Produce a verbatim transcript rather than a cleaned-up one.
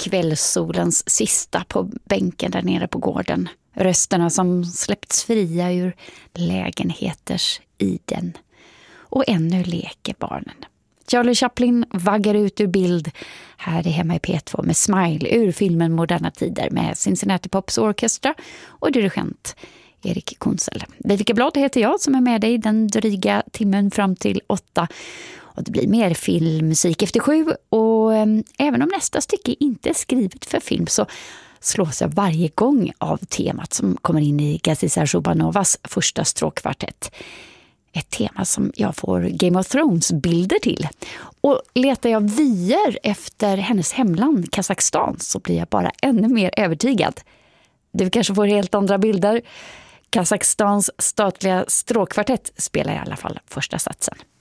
kvällssolens sista på bänken där nere på gården. Rösterna som släppts fria ur lägenheters iden. Och ännu leker barnen. Charlie Chaplin vaggar ut ur bild här i Hemma i P två med Smile ur filmen Moderna tider med Cincinnati Pops Orchestra och dirigent Erik Kunzel. Viveka Blad heter jag som är med dig den dryga timmen fram till åtta. Och det blir mer filmmusik efter sju. Och eh, även om nästa stycke inte är skrivet för film så slås jag varje gång av temat som kommer in i Gazisa Shubanovas första stråkkvartett. Ett tema som jag får Game of Thrones-bilder till. Och letar jag vyer efter hennes hemland Kazakstan så blir jag bara ännu mer övertygad. Du kanske får helt andra bilder. Kazakstans statliga stråkkvartett spelar i alla fall första satsen.